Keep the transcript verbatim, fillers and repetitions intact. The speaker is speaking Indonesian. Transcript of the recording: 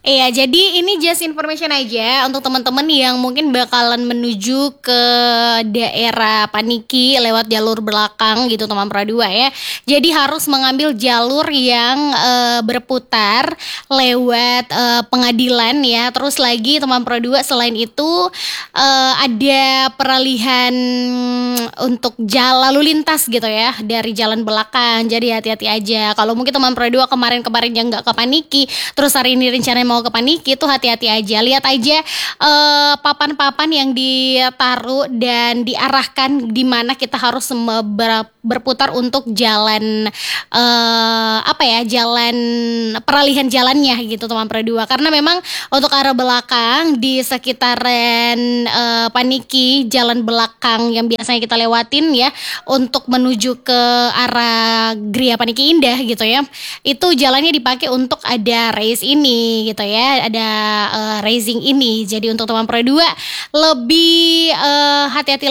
Iya, jadi ini just information aja untuk teman-teman yang mungkin bakalan menuju ke daerah Paniki lewat jalur belakang gitu teman Pro dua ya. Jadi harus mengambil jalur yang eh, berputar lewat eh, pengadilan ya. Terus lagi teman Pro dua selain itu eh, ada peralihan untuk jalan lalu lintas gitu ya dari jalan belakang. Jadi hati-hati aja. Kalau mungkin teman Pro dua kemarin-kemarin yang nggak ke Paniki, terus hari ini rencananya mau ke Paniki tuh hati-hati aja. Lihat aja eh, papan-papan yang ditaruh dan diarahkan di mana kita harus ber- berputar untuk jalan eh, apa ya jalan peralihan jalannya gitu teman Pro dua. Karena memang untuk arah belakang di sekitaran eh, Paniki jalan belakang yang biasanya kita lewatin ya untuk menuju ke arah Gria Paniki Indah gitu ya. Itu jalannya dipakai untuk ada race ini gitu ya, ada uh, racing ini. Jadi untuk teman Pro dua lebih uh, hati-hati